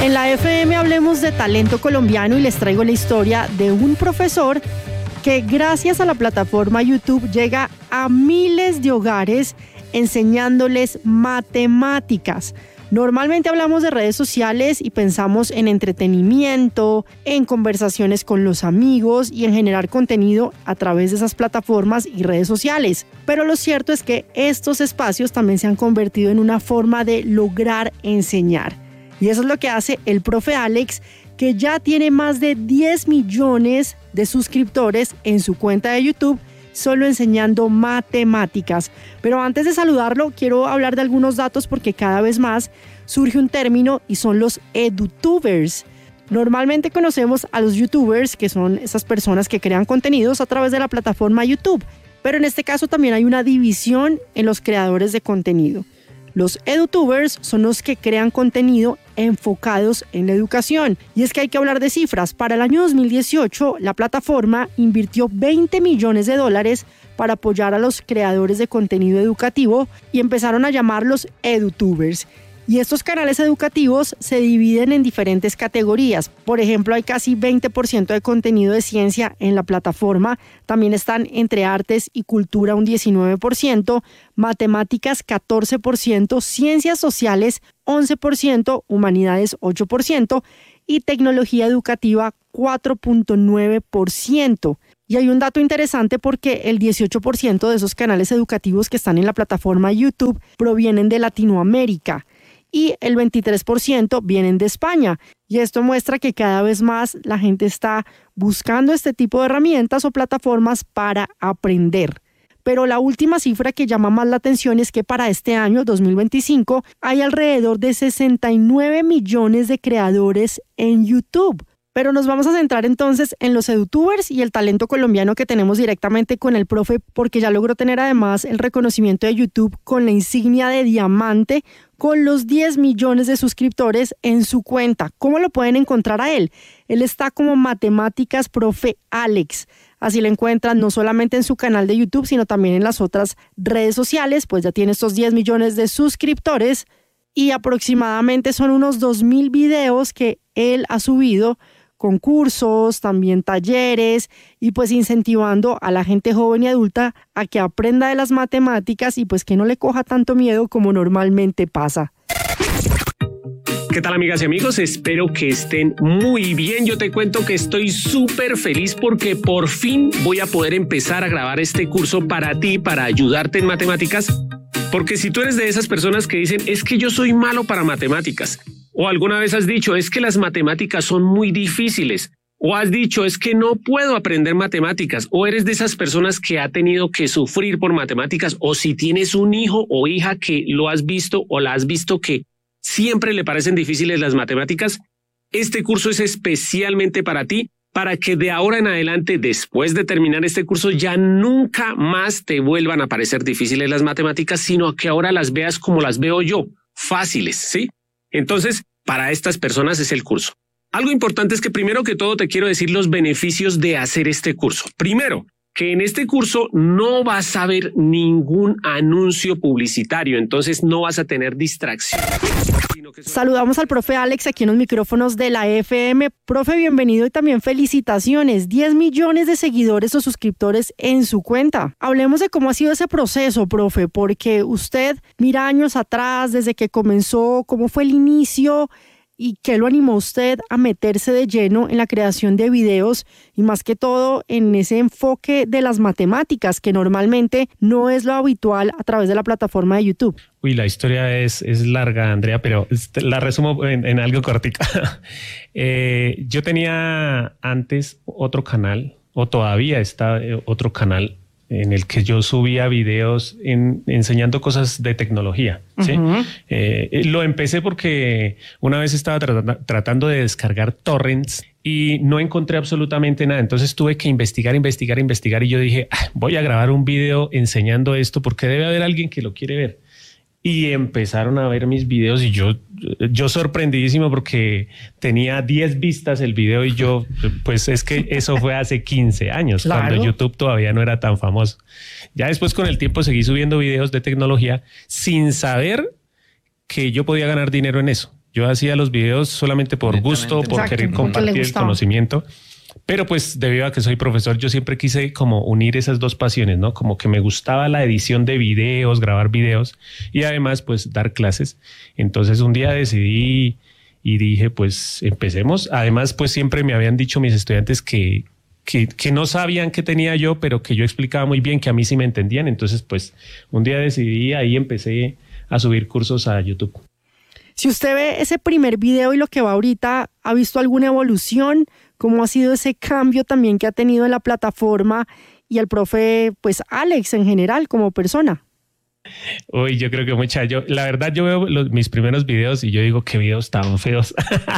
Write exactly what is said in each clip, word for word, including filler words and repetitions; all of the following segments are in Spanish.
En la F M hablemos de talento colombiano y les traigo la historia de un profesor que gracias a la plataforma YouTube llega a miles de hogares enseñándoles matemáticas. Normalmente hablamos de redes sociales y pensamos en entretenimiento, en conversaciones con los amigos y en generar contenido a través de esas plataformas y redes sociales. Pero lo cierto es que estos espacios también se han convertido en una forma de lograr enseñar. Y eso es lo que hace el profe Alex, que ya tiene más de diez millones de suscriptores en su cuenta de YouTube, solo enseñando matemáticas. Pero antes de saludarlo, quiero hablar de algunos datos porque cada vez más surge un término y son los edutubers. Normalmente conocemos a los youtubers, que son esas personas que crean contenidos a través de la plataforma YouTube, pero en este caso también hay una división en los creadores de contenido. Los edutubers son los que crean contenido enfocados en la educación. Y es que hay que hablar de cifras. Para el año dos mil dieciocho, la plataforma invirtió veinte millones de dólares para apoyar a los creadores de contenido educativo y empezaron a llamarlos edutubers. Y estos canales educativos se dividen en diferentes categorías. Por ejemplo, hay casi veinte por ciento de contenido de ciencia en la plataforma. También están entre artes y cultura un diecinueve por ciento, matemáticas catorce por ciento, ciencias sociales once por ciento, humanidades ocho por ciento y tecnología educativa cuatro punto nueve por ciento. Y hay un dato interesante porque el dieciocho por ciento de esos canales educativos que están en la plataforma YouTube provienen de Latinoamérica. Y el veintitrés por ciento vienen de España. Y esto muestra que cada vez más la gente está buscando este tipo de herramientas o plataformas para aprender. Pero la última cifra que llama más la atención es que para este año, dos mil veinticinco, hay alrededor de sesenta y nueve millones de creadores en YouTube. Pero nos vamos a centrar entonces en los edutubers y el talento colombiano que tenemos directamente con el profe, porque ya logró tener además el reconocimiento de YouTube con la insignia de diamante, con los diez millones de suscriptores en su cuenta. ¿Cómo lo pueden encontrar a él? Él está como Matemáticas Profe Alex. Así lo encuentran no solamente en su canal de YouTube, sino también en las otras redes sociales, pues ya tiene estos diez millones de suscriptores y aproximadamente son unos dos mil videos que él ha subido, concursos, también talleres y pues incentivando a la gente joven y adulta a que aprenda de las matemáticas y pues que no le coja tanto miedo como normalmente pasa. ¿Qué tal, amigas y amigos? Espero que estén muy bien. Yo te cuento que estoy súper feliz porque por fin voy a poder empezar a grabar este curso para ti, para ayudarte en matemáticas. Porque si tú eres de esas personas que dicen, es que yo soy malo para matemáticas, o alguna vez has dicho, es que las matemáticas son muy difíciles, o has dicho, es que no puedo aprender matemáticas, o eres de esas personas que ha tenido que sufrir por matemáticas, o si tienes un hijo o hija que lo has visto o la has visto que siempre le parecen difíciles las matemáticas, este curso es especialmente para ti, para que de ahora en adelante, después de terminar este curso, ya nunca más te vuelvan a parecer difíciles las matemáticas, sino que ahora las veas como las veo yo, fáciles, ¿sí? Entonces, para estas personas es el curso. Algo importante es que primero que todo te quiero decir los beneficios de hacer este curso. Primero, que en este curso no vas a ver ningún anuncio publicitario, entonces no vas a tener distracción. Saludamos al profe Alex aquí en los micrófonos de la F M. Profe, bienvenido y también felicitaciones. diez millones de seguidores o suscriptores en su cuenta. Hablemos de cómo ha sido ese proceso, profe, porque usted mira años atrás, desde que comenzó, cómo fue el inicio y qué lo animó a usted a meterse de lleno en la creación de videos y más que todo en ese enfoque de las matemáticas, que normalmente no es lo habitual a través de la plataforma de YouTube. Uy, la historia es, es larga, Andrea, pero la resumo en, en algo cortica. eh, yo tenía antes otro canal, o todavía está otro canal, en el que yo subía videos en, enseñando cosas de tecnología. ¿Sí? Uh-huh. Eh, lo empecé porque una vez estaba trat- tratando de descargar torrents y no encontré absolutamente nada. Entonces tuve que investigar, investigar, investigar y yo dije, ah, voy a grabar un video enseñando esto porque debe haber alguien que lo quiere ver. Y empezaron a ver mis videos y yo, yo sorprendidísimo porque tenía diez vistas el video y yo, pues es que eso fue hace quince años, claro, cuando YouTube todavía no era tan famoso. Ya después con el tiempo seguí subiendo videos de tecnología sin saber que yo podía ganar dinero en eso. Yo hacía los videos solamente por gusto, por Exacto, querer compartir el conocimiento. Pero pues debido a que soy profesor, yo siempre quise como unir esas dos pasiones, ¿no? Como que me gustaba la edición de videos, grabar videos y además pues dar clases. Entonces un día decidí y dije pues empecemos. Además pues siempre me habían dicho mis estudiantes que, que, que no sabían qué tenía yo, pero que yo explicaba muy bien, que a mí sí me entendían. Entonces pues un día decidí, ahí empecé a subir cursos a YouTube. Si usted ve ese primer video y lo que va ahorita, ¿ha visto alguna evolución? ¿Cómo ha sido ese cambio también que ha tenido en la plataforma y el profe, pues Alex en general como persona? Uy, yo creo que mucha, yo, la verdad yo veo los, mis primeros videos y yo digo qué videos tan feos.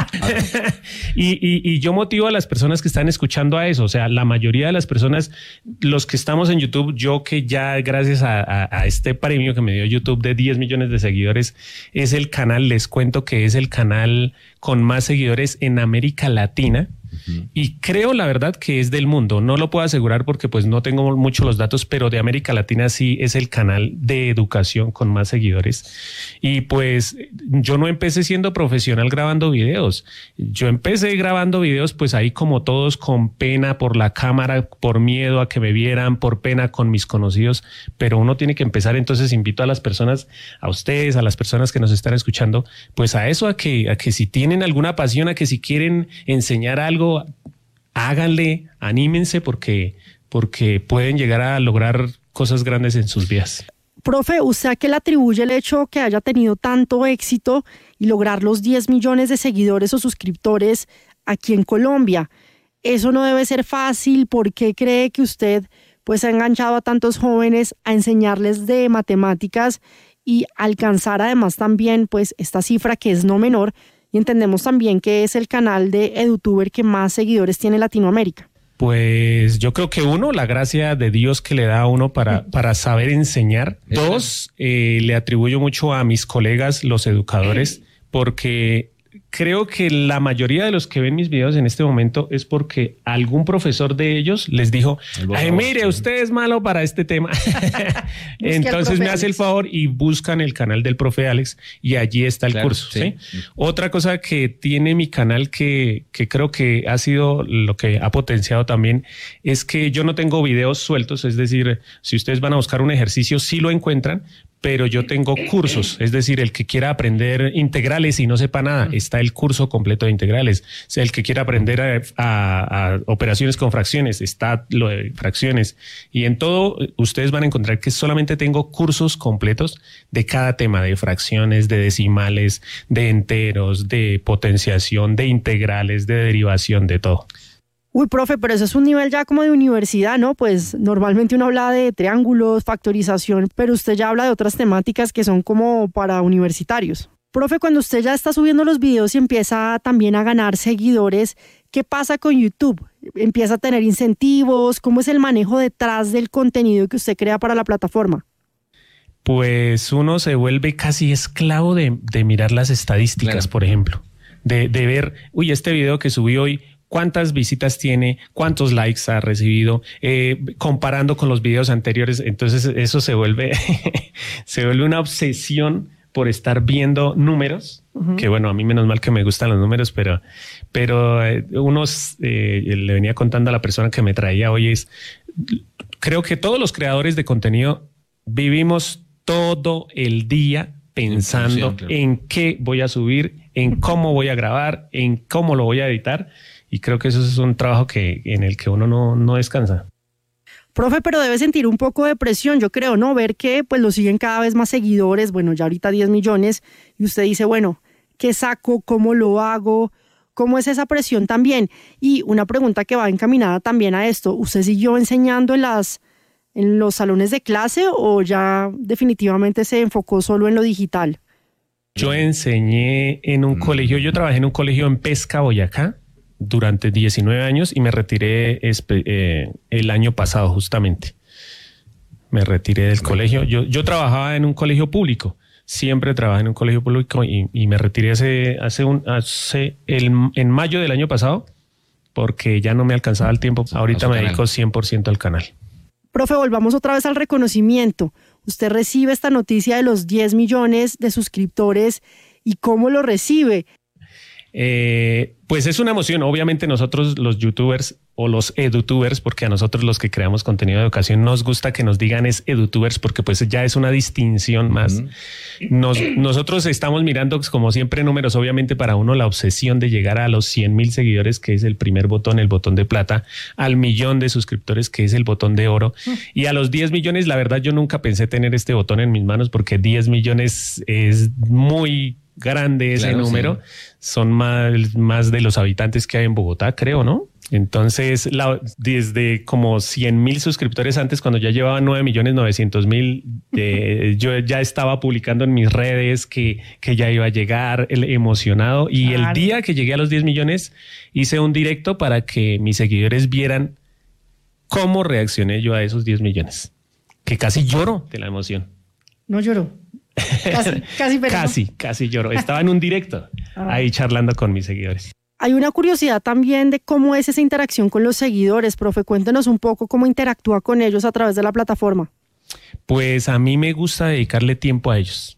y, y, y yo motivo a las personas que están escuchando a eso. O sea, la mayoría de las personas, los que estamos en YouTube, yo que ya gracias a, a, a este premio que me dio YouTube de diez millones de seguidores, es el canal, les cuento que es el canal con más seguidores en América Latina. Uh-huh. Y creo la verdad que es del mundo. No lo puedo asegurar porque pues no tengo mucho los datos, pero de América Latina sí es el canal de educación con más seguidores. Y pues yo no empecé siendo profesional grabando videos. Yo empecé grabando videos pues ahí como todos, con pena por la cámara, por miedo a que me vieran, por pena con mis conocidos, pero uno tiene que empezar. Entonces invito a las personas, a ustedes, a las personas que nos están escuchando, pues a eso, a que, a que si tienen alguna pasión, a que si quieren enseñar algo, háganle, anímense porque, porque pueden llegar a lograr cosas grandes en sus vidas. Profe, ¿usted a qué le atribuye el hecho que haya tenido tanto éxito y lograr los diez millones de seguidores o suscriptores aquí en Colombia? Eso no debe ser fácil. ¿Por qué cree que usted pues ha enganchado a tantos jóvenes a enseñarles de matemáticas y alcanzar además también pues esta cifra que es no menor? Y entendemos también que es el canal de EduTuber que más seguidores tiene en Latinoamérica. Pues yo creo que uno, la gracia de Dios que le da a uno para, para saber enseñar. Dos, eh, le atribuyo mucho a mis colegas, los educadores, porque creo que la mayoría de los que ven mis videos en este momento es porque algún profesor de ellos les dijo, ay, mire, usted es malo para este tema. Entonces me hace el favor y buscan el canal del profe Alex y allí está el claro, curso. ¿sí? ¿sí? Otra cosa que tiene mi canal que, que creo que ha sido lo que ha potenciado también es que yo no tengo videos sueltos. Es decir, si ustedes van a buscar un ejercicio, sí lo encuentran, pero yo tengo cursos, es decir, el que quiera aprender integrales y no sepa nada, está el curso completo de integrales. O sea, el que quiera aprender a, a, a operaciones con fracciones, está lo de fracciones. Y en todo, ustedes van a encontrar que solamente tengo cursos completos de cada tema, de fracciones, de decimales, de enteros, de potenciación, de integrales, de derivación, de todo. Uy, profe, pero eso es un nivel ya como de universidad, ¿no? Pues normalmente uno habla de triángulos, factorización, pero usted ya habla de otras temáticas que son como para universitarios. Profe, cuando usted ya está subiendo los videos y empieza también a ganar seguidores, ¿qué pasa con YouTube? ¿Empieza a tener incentivos? ¿Cómo es el manejo detrás del contenido que usted crea para la plataforma? Pues uno se vuelve casi esclavo de, de mirar las estadísticas, claro. Por ejemplo, de, de ver, uy, este video que subí hoy, cuántas visitas tiene, cuántos likes ha recibido, eh, comparando con los videos anteriores. Entonces eso se vuelve, se vuelve una obsesión por estar viendo números, uh-huh. que bueno, a mí menos mal que me gustan los números, pero, pero eh, unos, eh, le venía contando a la persona que me traía hoy, es, creo que todos los creadores de contenido vivimos todo el día pensando sí, claro. en qué voy a subir, en cómo voy a grabar, en cómo lo voy a editar. Y creo que eso es un trabajo que, en el que uno no, no descansa. Profe, pero debe sentir un poco de presión, yo creo, ¿no? Ver que pues lo siguen cada vez más seguidores, bueno, ya ahorita diez millones, y usted dice, bueno, ¿qué saco? ¿Cómo lo hago? ¿Cómo es esa presión también? Y una pregunta que va encaminada también a esto, ¿usted siguió enseñando en, las, en los salones de clase o ya definitivamente se enfocó solo en lo digital? Yo enseñé en un colegio, yo trabajé en un colegio en Pesca, Boyacá, durante diecinueve años y me retiré eh, el año pasado justamente. Me retiré del bueno. colegio. Yo, yo trabajaba en un colegio público. Siempre trabajé en un colegio público y, y me retiré hace, hace, un, hace el, en mayo del año pasado porque ya no me alcanzaba el tiempo. Ahorita me dedico cien por ciento al canal. Profe, volvamos otra vez al reconocimiento. Usted recibe esta noticia de los diez millones de suscriptores y cómo lo recibe. Eh, pues es una emoción. Obviamente nosotros los youtubers o los edutubers, porque a nosotros los que creamos contenido de educación nos gusta que nos digan es edutubers, porque pues ya es una distinción más. Uh-huh. Nos, nosotros estamos mirando como siempre números, obviamente para uno la obsesión de llegar a los cien mil seguidores, que es el primer botón, el botón de plata, al millón de suscriptores, que es el botón de oro, uh-huh. y a los diez millones. La verdad yo nunca pensé tener este botón en mis manos, porque diez millones es muy grande ese claro, número, sí. Son más, más de los habitantes que hay en Bogotá, creo, ¿no? Entonces, la, desde como cien mil suscriptores antes, cuando ya llevaba nueve millones novecientos mil, eh, yo ya estaba publicando en mis redes que, que ya iba a llegar, el emocionado. Y claro. El día que llegué a los diez millones, hice un directo para que mis seguidores vieran cómo reaccioné yo a esos diez millones. Que casi lloro de la emoción. No lloró. Casi, casi, pero casi, no. casi lloro. Estaba en un directo ah. ahí charlando con mis seguidores. Hay una curiosidad también de cómo es esa interacción con los seguidores, profe. Cuéntenos un poco cómo interactúa con ellos a través de la plataforma. Pues a mí me gusta dedicarle tiempo a ellos.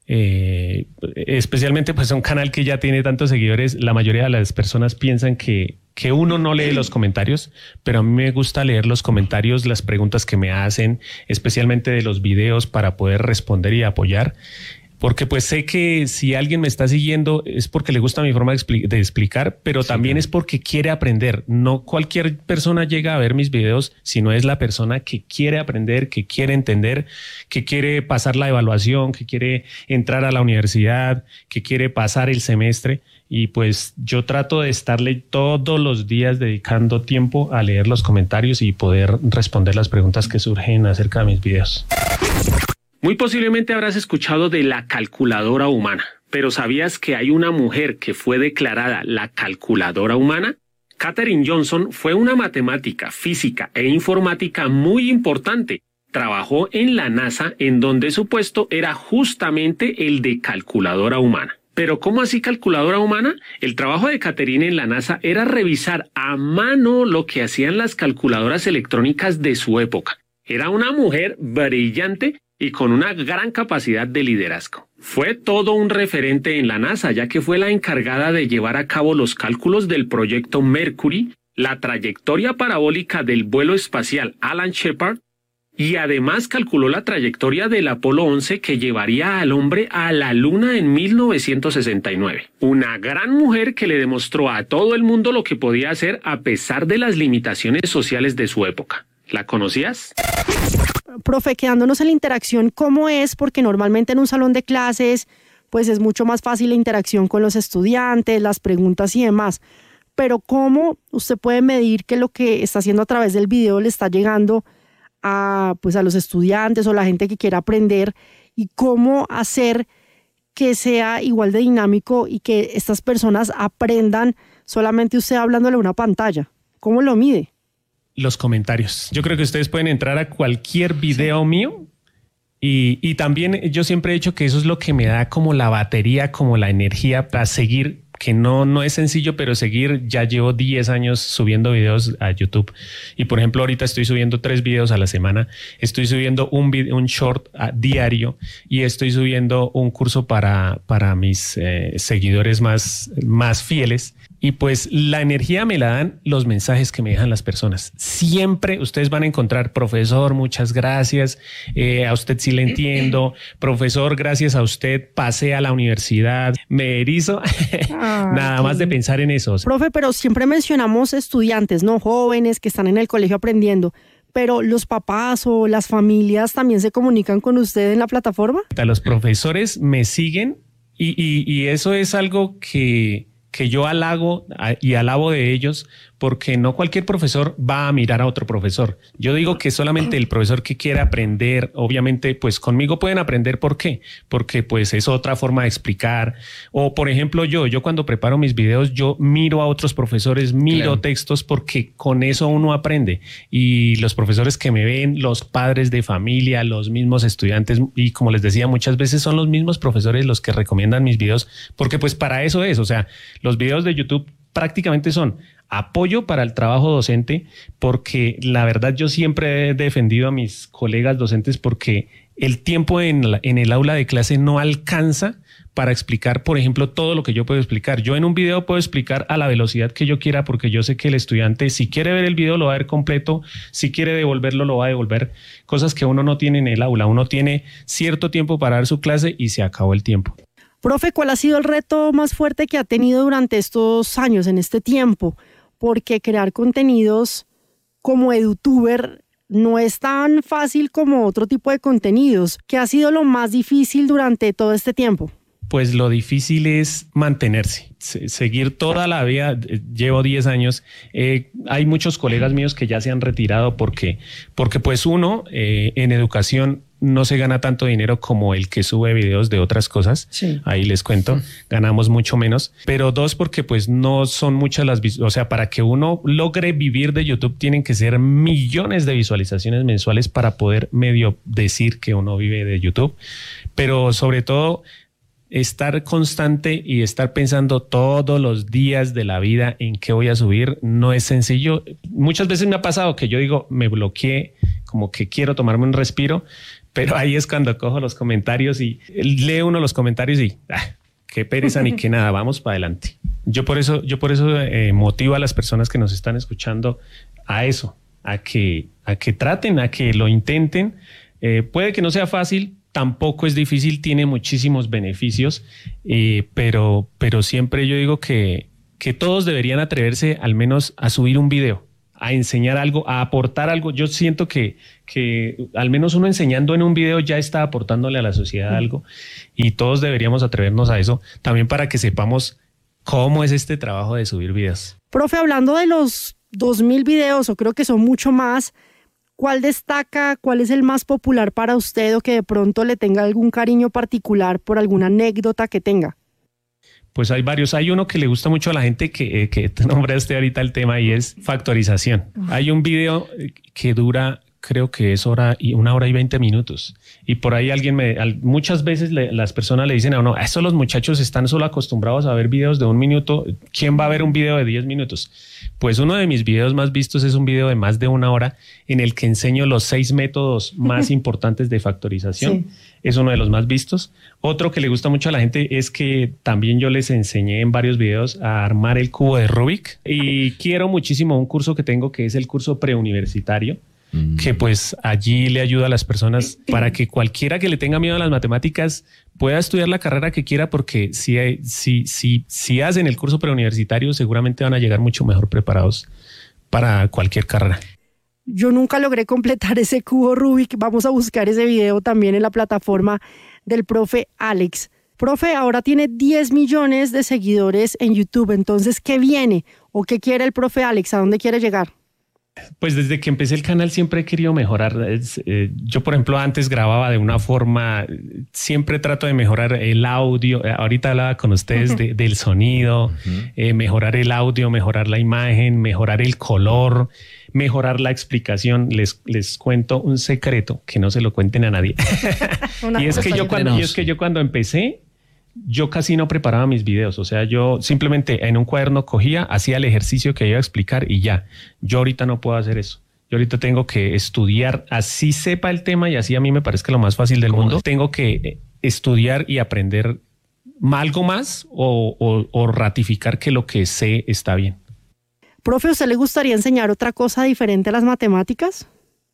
Eh, especialmente pues un canal que ya tiene tantos seguidores, la mayoría de las personas piensan que, que uno no lee los comentarios, pero a mí me gusta leer los comentarios, las preguntas que me hacen, especialmente de los videos, para poder responder y apoyar. Porque pues sé que si alguien me está siguiendo es porque le gusta mi forma de, expli- de explicar, pero sí, también claro. es porque quiere aprender. No cualquier persona llega a ver mis videos, sino es la persona que quiere aprender, que quiere entender, que quiere pasar la evaluación, que quiere entrar a la universidad, que quiere pasar el semestre. Y pues yo trato de estarle todos los días dedicando tiempo a leer los comentarios y poder responder las preguntas que surgen acerca de mis videos. Muy posiblemente habrás escuchado de la calculadora humana, pero ¿sabías que hay una mujer que fue declarada la calculadora humana? Katherine Johnson fue una matemática, física e informática muy importante. Trabajó en la NASA, en donde su puesto era justamente el de calculadora humana. ¿Pero cómo así calculadora humana? El trabajo de Katherine en la NASA era revisar a mano lo que hacían las calculadoras electrónicas de su época. Era una mujer brillante y con una gran capacidad de liderazgo. Fue todo un referente en la NASA, ya que fue la encargada de llevar a cabo los cálculos del proyecto Mercury, la trayectoria parabólica del vuelo espacial Alan Shepard, y además calculó la trayectoria del Apolo once que llevaría al hombre a la Luna en mil novecientos sesenta y nueve. Una gran mujer que le demostró a todo el mundo lo que podía hacer a pesar de las limitaciones sociales de su época. ¿La conocías? Profe, quedándonos en la interacción, ¿cómo es? Porque normalmente en un salón de clases, pues es mucho más fácil la interacción con los estudiantes, las preguntas y demás. Pero ¿cómo usted puede medir que lo que está haciendo a través del video le está llegando a, pues a los estudiantes o la gente que quiera aprender? ¿Y cómo hacer que sea igual de dinámico y que estas personas aprendan solamente usted hablándole a una pantalla? ¿Cómo lo mide? Los comentarios. Yo creo que ustedes pueden entrar a cualquier video sí. mío y, y también yo siempre he dicho que eso es lo que me da como la batería, como la energía para seguir, que no, no es sencillo, pero seguir. Ya llevo diez años subiendo videos a YouTube y por ejemplo ahorita estoy subiendo tres videos a la semana, estoy subiendo un, video, un short a diario y estoy subiendo un curso para, para mis eh, seguidores más, más fieles. Y pues la energía me la dan los mensajes que me dejan las personas. Siempre ustedes van a encontrar, profesor, muchas gracias, eh, a usted sí le entiendo, profesor, gracias a usted pasé a la universidad, me erizo, ah, nada más de pensar en eso. Profe, pero siempre mencionamos estudiantes, ¿no? Jóvenes que están en el colegio aprendiendo, pero los papás o las familias también se comunican con usted en la plataforma. Los profesores me siguen y, y, y eso es algo que... que yo halago y alabo de ellos, porque no cualquier profesor va a mirar a otro profesor. Yo digo que solamente el profesor que quiere aprender, obviamente, pues conmigo pueden aprender. ¿Por qué? Porque pues es otra forma de explicar. O por ejemplo, yo, yo cuando preparo mis videos, yo miro a otros profesores, miro claro. textos, porque con eso uno aprende. Y los profesores que me ven, los padres de familia, los mismos estudiantes, y como les decía, muchas veces son los mismos profesores los que recomiendan mis videos, porque pues para eso es, o sea, los videos de YouTube prácticamente son apoyo para el trabajo docente, porque la verdad yo siempre he defendido a mis colegas docentes porque el tiempo en, la, en el aula de clase no alcanza para explicar, por ejemplo, todo lo que yo puedo explicar. Yo en un video puedo explicar a la velocidad que yo quiera porque yo sé que el estudiante, si quiere ver el video, lo va a ver completo, si quiere devolverlo, lo va a devolver. Cosas que uno no tiene en el aula. Uno tiene cierto tiempo para dar su clase y se acabó el tiempo. Profe, ¿cuál ha sido el reto más fuerte que ha tenido durante estos años, en este tiempo? Porque crear contenidos como edutuber no es tan fácil como otro tipo de contenidos. ¿Qué ha sido lo más difícil durante todo este tiempo? Pues lo difícil es mantenerse, se, seguir toda la vida. Llevo diez años. Eh, hay muchos colegas míos que ya se han retirado porque, porque pues uno, eh, en educación no se gana tanto dinero como el que sube videos de otras cosas. Sí. Ahí les cuento, ganamos mucho menos. Pero dos, porque pues no son muchas las, o sea, para que uno logre vivir de YouTube tienen que ser millones de visualizaciones mensuales para poder medio decir que uno vive de YouTube. Pero sobre todo, estar constante y estar pensando todos los días de la vida en qué voy a subir no es sencillo. Muchas veces me ha pasado que yo digo, me bloqueé, como que quiero tomarme un respiro, pero ahí es cuando cojo los comentarios y leo uno los comentarios y ah, qué pereza ni qué nada, vamos para adelante. Yo por eso, yo por eso eh, motivo a las personas que nos están escuchando a eso, a que, a que traten, a que lo intenten. Eh, puede que no sea fácil. Tampoco es difícil, tiene muchísimos beneficios, eh, pero, pero siempre yo digo que, que todos deberían atreverse al menos a subir un video, a enseñar algo, a aportar algo. Yo siento que, que al menos uno enseñando en un video ya está aportándole a la sociedad algo y todos deberíamos atrevernos a eso también para que sepamos cómo es este trabajo de subir videos. Profe, hablando de los dos mil videos, o creo que son mucho más, ¿cuál destaca? ¿Cuál es el más popular para usted o que de pronto le tenga algún cariño particular por alguna anécdota que tenga? Pues hay varios. Hay uno que le gusta mucho a la gente que, eh, que te nombraste ahorita el tema y es factorización. Uh-huh. Hay un video que dura, creo que es hora y una hora y veinte minutos. Y por ahí alguien me, al, muchas veces le, las personas le dicen a uno, a eso los muchachos están solo acostumbrados a ver videos de un minuto. ¿Quién va a ver un video de diez minutos? Pues uno de mis videos más vistos es un video de más de una hora en el que enseño los seis métodos más importantes de factorización. Sí. Es uno de los más vistos. Otro que le gusta mucho a la gente es que también yo les enseñé en varios videos a armar el cubo de Rubik. Y quiero muchísimo un curso que tengo que es el curso preuniversitario, que pues allí le ayuda a las personas para que cualquiera que le tenga miedo a las matemáticas pueda estudiar la carrera que quiera, porque si, hay, si, si, si hacen el curso preuniversitario seguramente van a llegar mucho mejor preparados para cualquier carrera. Yo nunca logré completar ese cubo Rubik. Vamos a buscar ese video también en la plataforma del profe Alex. Profe, ahora tiene diez millones de seguidores en YouTube. Entonces, ¿qué viene? ¿O qué quiere el profe Alex? ¿A dónde quiere llegar? Pues desde que empecé el canal siempre he querido mejorar. Es, eh, yo, por ejemplo, antes grababa de una forma, siempre trato de mejorar el audio. Ahorita hablaba con ustedes uh-huh. de, del sonido, uh-huh. eh, mejorar el audio, mejorar la imagen, mejorar el color, mejorar la explicación. Les, les cuento un secreto que no se lo cuenten a nadie. y, es que yo cuando, y es que yo cuando empecé, yo casi no preparaba mis videos. O sea, yo simplemente en un cuaderno cogía, hacía el ejercicio que iba a explicar y ya. Yo ahorita no puedo hacer eso. Yo ahorita tengo que estudiar, así sepa el tema y así a mí me parezca lo más fácil del mundo. Tengo que estudiar y aprender algo más o, o, o ratificar que lo que sé está bien. Profe, ¿a usted le gustaría enseñar otra cosa diferente a las matemáticas?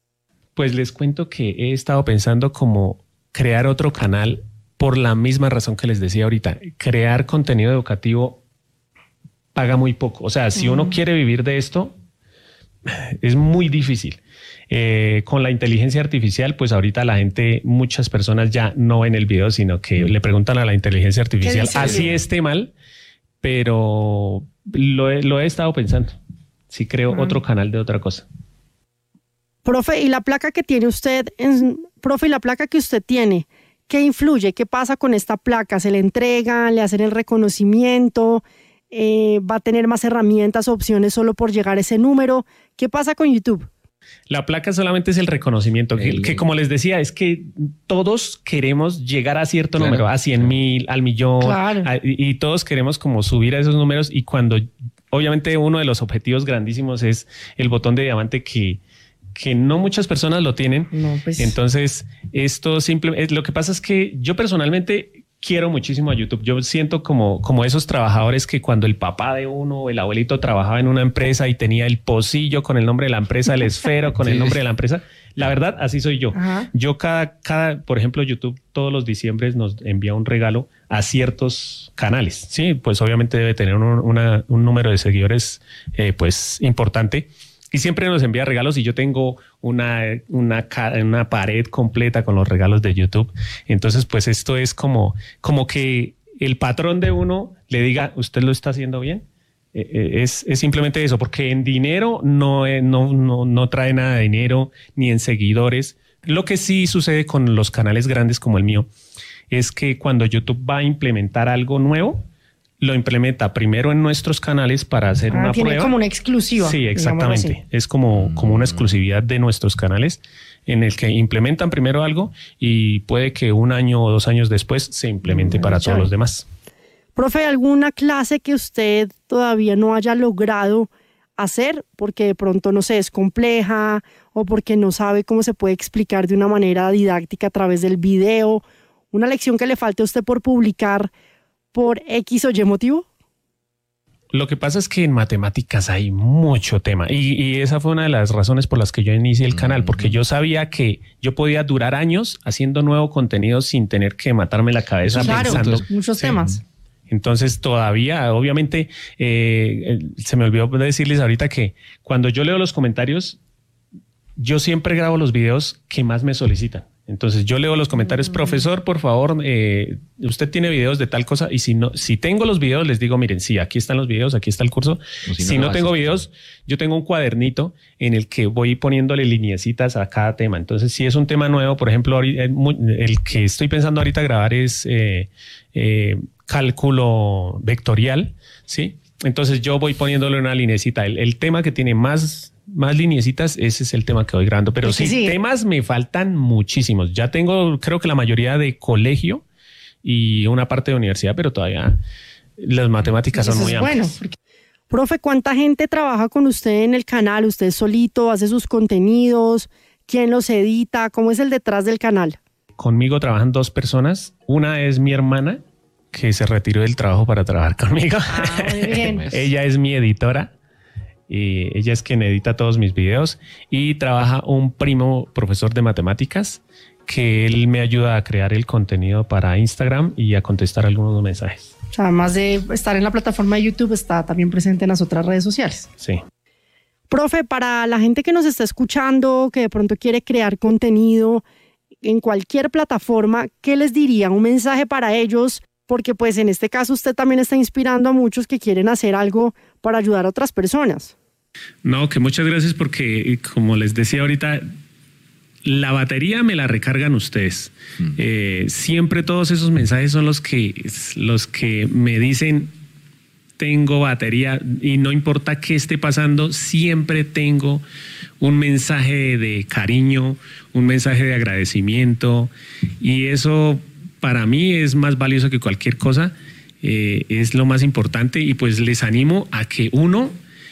Pues les cuento que he estado pensando como crear otro canal. Por la misma razón que les decía ahorita, crear contenido educativo paga muy poco. O sea, si uno quiere vivir de esto, es muy difícil. Eh, con la inteligencia artificial, pues ahorita la gente, muchas personas ya no ven el video, sino que le preguntan a la inteligencia artificial, así esté mal, pero lo he, lo he estado pensando. Si creo otro canal de otra cosa. Profe, ¿y la placa que tiene usted, en, profe, y la placa que usted tiene, ¿qué influye? ¿Qué pasa con esta placa? ¿Se le entrega? ¿Le hacen el reconocimiento? Eh, ¿Va a tener más herramientas o opciones solo por llegar a ese número? ¿Qué pasa con YouTube? La placa solamente es el reconocimiento, el, que, que como les decía, es que todos queremos llegar a cierto claro, número, a cien mil, al millón, claro. a, y, y todos queremos como subir a esos números, y cuando obviamente uno de los objetivos grandísimos es el botón de diamante que que no muchas personas lo tienen. No, pues... Entonces, esto simple, lo que pasa es que yo personalmente quiero muchísimo a YouTube. Yo siento como, como esos trabajadores que cuando el papá de uno o el abuelito trabajaba en una empresa y tenía el pocillo con el nombre de la empresa, el esfero con sí. el nombre de la empresa. La verdad, así soy yo. Ajá. Yo cada, cada, por ejemplo, YouTube todos los diciembres nos envía un regalo a ciertos canales. Sí, pues obviamente debe tener un, una, un número de seguidores eh, pues importante. Y siempre nos envía regalos y yo tengo una, una, una pared completa con los regalos de YouTube. Entonces, pues esto es como, como que el patrón de uno le diga, ¿usted lo está haciendo bien? Eh, es, es simplemente eso, porque en dinero no, no, no, no trae nada de dinero, ni en seguidores. Lo que sí sucede con los canales grandes como el mío es que cuando YouTube va a implementar algo nuevo, lo implementa primero en nuestros canales para hacer ah, una tiene prueba. Como una exclusiva. Sí, exactamente. Es como, como una exclusividad de nuestros canales en el que implementan primero algo y puede que un año o dos años después se implemente mm, para todos los demás. Profe, ¿alguna clase que usted todavía no haya logrado hacer porque de pronto, no sé, es compleja o porque no sabe cómo se puede explicar de una manera didáctica a través del video? ¿Una lección que le falte a usted por publicar por X o Y motivo? Lo que pasa es que en matemáticas hay mucho tema y, y esa fue una de las razones por las que yo inicié el canal, porque yo sabía que yo podía durar años haciendo nuevo contenido sin tener que matarme la cabeza claro, pensando. Muchos sí. temas. Entonces todavía, obviamente, eh, se me olvidó decirles ahorita que cuando yo leo los comentarios, yo siempre grabo los videos que más me solicitan. Entonces yo leo los comentarios, profesor, por favor, eh, usted tiene videos de tal cosa y si no, si tengo los videos, les digo, miren, sí, aquí están los videos, aquí está el curso. No, si no, si no tengo videos, yo tengo un cuadernito en el que voy poniéndole lineecitas a cada tema. Entonces, si es un tema nuevo, por ejemplo, el que estoy pensando ahorita grabar es eh, eh, cálculo vectorial, ¿sí? Entonces yo voy poniéndole una lineecita. El, el tema que tiene más más lineecitas, ese es el tema que voy grabando, pero sí, sí, temas me faltan muchísimos. Ya tengo, creo que la mayoría de colegio y una parte de universidad, pero todavía las matemáticas son muy amplias. Bueno, porque... Profe, ¿cuánta gente trabaja con usted en el canal? ¿Usted solito hace sus contenidos? ¿Quién los edita? ¿Cómo es el detrás del canal? Conmigo trabajan dos personas. Una es mi hermana, que se retiró del trabajo para trabajar conmigo. Ah, muy bien. Ella es mi editora. Y ella es quien edita todos mis videos y trabaja un primo profesor de matemáticas que él me ayuda a crear el contenido para Instagram y a contestar algunos mensajes. O sea, además de estar en la plataforma de YouTube, está también presente en las otras redes sociales. Sí. Profe, para la gente que nos está escuchando, que de pronto quiere crear contenido en cualquier plataforma, ¿qué les diría? Un mensaje para ellos, porque pues en este caso usted también está inspirando a muchos que quieren hacer algo para ayudar a otras personas. No, que muchas gracias porque, como les decía ahorita, la batería me la recargan ustedes. Mm. Eh, siempre todos esos mensajes son los que, los que me dicen, tengo batería y no importa qué esté pasando, siempre tengo un mensaje de cariño, un mensaje de agradecimiento y eso para mí es más valioso que cualquier cosa. Eh, es lo más importante y pues les animo a que uno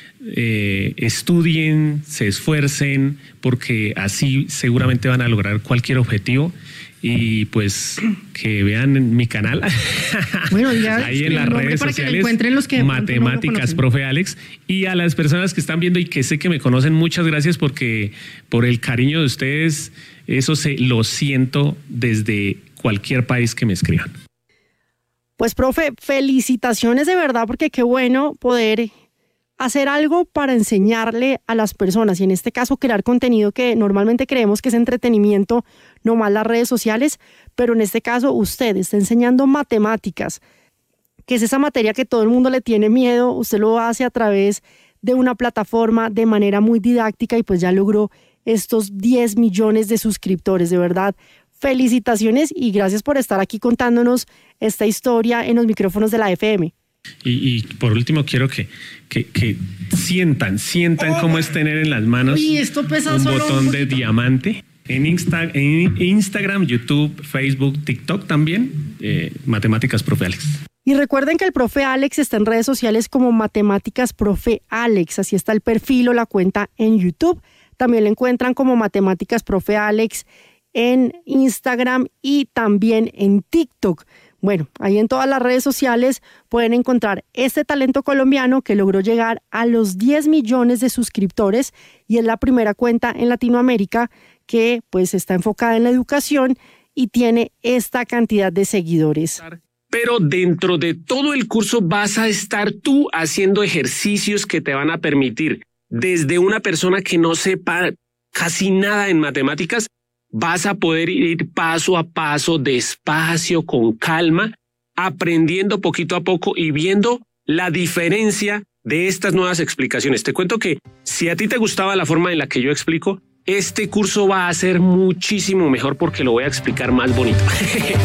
eh, estudien, se esfuercen porque así seguramente van a lograr cualquier objetivo y pues que vean mi canal bueno, ya ahí en las redes para sociales que los que Matemáticas no Profe Alex y a las personas que están viendo y que sé que me conocen, muchas gracias porque por el cariño de ustedes, eso se lo siento desde cualquier país que me escriban. Pues profe, felicitaciones de verdad porque qué bueno poder hacer algo para enseñarle a las personas y en este caso crear contenido que normalmente creemos que es entretenimiento, no más las redes sociales, pero en este caso usted está enseñando matemáticas, que es esa materia que todo el mundo le tiene miedo, usted lo hace a través de una plataforma de manera muy didáctica y pues ya logró estos diez millones de suscriptores, de verdad. Felicitaciones y gracias por estar aquí contándonos esta historia en los micrófonos de la F M. Y, y por último quiero que, que, que sientan, sientan oh, cómo es tener en las manos uy, esto pesa un solo botón un de diamante. En, Insta, en Instagram, YouTube, Facebook, TikTok también, eh, Matemáticas Profe Alex. Y recuerden que el Profe Alex está en redes sociales como Matemáticas Profe Alex, así está el perfil o la cuenta en YouTube. También lo encuentran como Matemáticas Profe Alex en Instagram y también en TikTok. Bueno, ahí en todas las redes sociales pueden encontrar este talento colombiano que logró llegar a los diez millones de suscriptores y es la primera cuenta en Latinoamérica que pues está enfocada en la educación y tiene esta cantidad de seguidores. Pero dentro de todo el curso vas a estar tú haciendo ejercicios que te van a permitir, desde una persona que no sepa casi nada en matemáticas, vas a poder ir paso a paso, despacio, con calma, aprendiendo poquito a poco y viendo la diferencia de estas nuevas explicaciones. Te cuento que si a ti te gustaba la forma en la que yo explico, este curso va a ser muchísimo mejor porque lo voy a explicar más bonito.